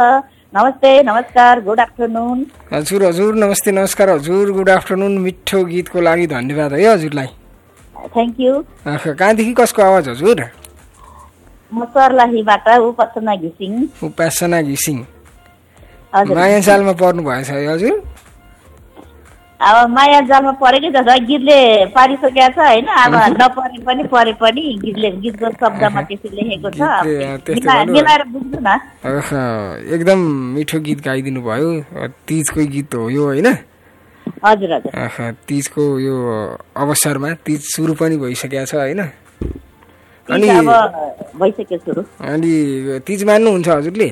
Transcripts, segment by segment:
नमस्ते, नमस्कार, good afternoon. हजुर हजुर नमस्ते नमस्कार हजुर, गुड आफ्टरनुन। मिठो गीतको लागि धन्यवाद है हजुरलाई। Thank you. कहाँदेखि कसको आवाज हजुर? म सर्लाहीबाट उपासना घिसिङ। उपासना घिसिङ, माया जालमा पर्नु भएछ है हजुर? अब माया जालमा परेकै जस्तो गीतले पारिसकेको छ होइन। अब नपरे पनि परे पनि गीतको शब्दमा त्यसो लेखेको छ, मिलाएर बुझ्नु न। एकदम मिठो गीत गाइदिनु भयो। तीजको गीत हो यो होइन? हजुर हजुर। तीजको यो अवसरमा तीज सुरु पनि भइसकेको छ होइन? अनि भइसक्यो सुरु। अनि तीज मान्नुहुन्छ हजुरले?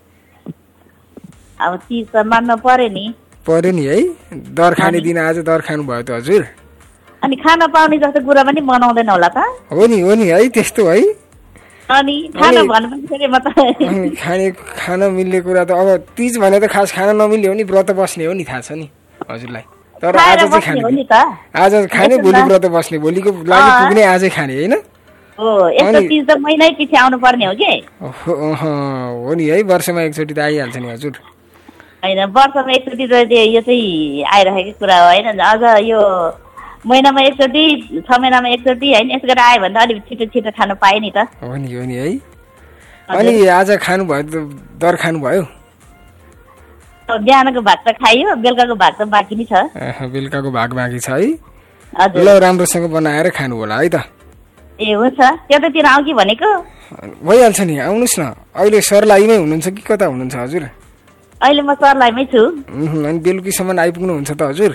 अब तीज त मान्न पर्यो नि। पर्यो नि है। दर खाने दिन आज दर खानु भयो त हजुर? अनि खाना पाउने जस्तो कुरा पनि बनाउँदैन होला त? हो नि है, त्यस्तो है। अनि खाना भन्नु म त खान मिल्ने कुरा त अब तीज भने त खास खाना नमिल्ने हो नि, व्रत बस्ने हो नि, थाहा छ नि हजुरलाई। तर आज चाहिँ खाने, आज खाने भोलि व्रत बस्ने, भोलिको लागि पुग्ने आजै खाने होइन? हो, यस्तो तीज त महिनै पछि आउनु पर्ने हो कि? हो नि है, वर्षमा एकचोटि त आइहाल्छ नि हजुर। होइन, वर्षमा एकचोटि त यो चाहिँ आइरहेको कुरा हो होइन? अझ यो महिनामा एकचोटि, 6 महिनामा एकचोटि होइन, यसो गरेर आयो भने त अलिक छिटो छिटो खानु पायो नि त। हो नि है। अनि आज खानुभयो त दर खानुभयो? बिहानको भाग त खाइयो, बेलुकाको भाग त बाँकी नै छ। बेलुकाको भाग बाँकी छ है? हजुर। ल, राम्रोसँग बनाएर खानु होला है त। ए हुन्छ, त्यतातिर आऊ कि भनेको? भइहाल्छ नि, आउनुहोस् न। अहिले सर्लाहीमै हुनुहुन्छ कि कता हुनुहुन्छ हजुर? अहिले म सर्लाहीमै छु। अनि बेलुकीसम्म आइपुग्नुहुन्छ त हजुर?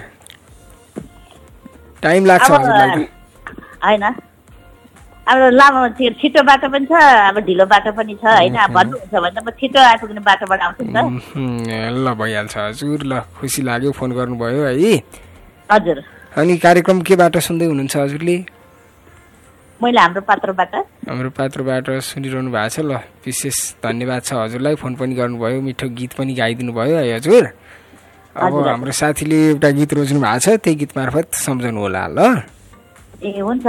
टाइम लाग्छ हजुरलाई त? होइन, अब लामो छिटो बाटो पनि छ, अब ढिलो बाटो पनि छ होइन? भन्नुहुन्छ भने त म छिटो आइपुग्ने बाटोबाट आउँछु नि त। ल भइहाल्छ हजुर। ल, खुसी लाग्यो फोन गर्नुभयो है। हजुर। अनि कार्यक्रम केबाट सुन्दै हुनुहुन्छ हजुरले? मैले हाम्रो पात्रबाट सुनिरहनु भएको छ। ल, विशेष धन्यवाद छ हजुरलाई, फोन पनि गर्नुभयो, मिठो गीत पनि गाइदिनु भयो है हजुर। अब हाम्रो साथीले एउटा गीत रोज्नु भएको छ, त्यही गीत मार्फत सम्झनु होला। ल ए हुन्छ।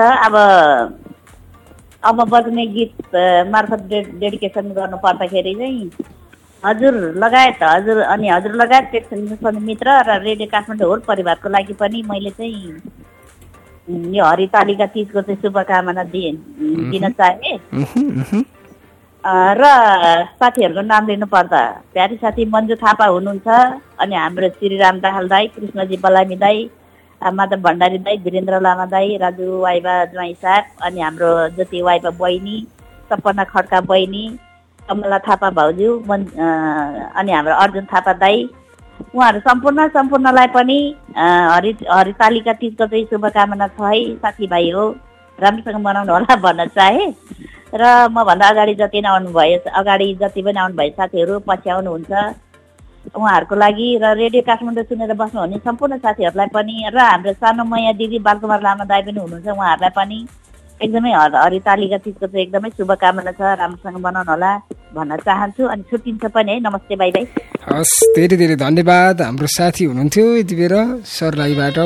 अब बज्ने गीत मार्फत डेडिकेसन गर्नु पर्दाखेरि चाहिँ हजुर लगायत टेक्सन मित्र र रेडियो काठमाडौँ होल परिवारको लागि पनि मैले चाहिँ यो हरितालिका तीजको चाहिँ शुभकामना दिन चाहे। र साथीहरूको नाम लिनु पर्दा प्यारी साथी मन्जु थापा हुनुहुन्छ, अनि हाम्रो श्रीराम दाहाल दाई, कृष्णजी बलामी दाई, माधव भण्डारी दाई, वीरेन्द्र लामा दाई, राजु वाइबा ज्वाइँ साहब, अनि हाम्रो ज्योति वाइबा बहिनी, सपना खड्का बहिनी, कमला थापा भाउजू, अनि हाम्रो अर्जुन थापा दाई, उहाँहरू सम्पूर्णलाई पनि हरितालिका तीजको चाहिँ शुभकामना छ है साथीभाइ हो, राम्रोसँग मनाउनु होला भन्न चाहे। र मभन्दा अगाडि जति पनि आउनुभयो साथीहरू पछि आउनुहुन्छ, उहाँहरूको लागि र रेडियो काठमाडौँ सुनेर बस्नुहुने सम्पूर्ण साथीहरूलाई पनि, र हाम्रो सानो मैया दिदी बालकुमार लामा दाई पनि हुनुहुन्छ, उहाँहरूलाई पनि एकदमै हरितालिका तीजको चाहिँ एकदमै शुभकामना छ, राम्रोसँग बनाउनु होला भन्न चाहन्छु। अनि छुट्टिन्छ पनि है। नमस्ते, बाई बाई। हस्, धेरै धेरै धन्यवाद। हाम्रो साथी हुनुहुन्थ्यो यति बेर सर्लाहीबाट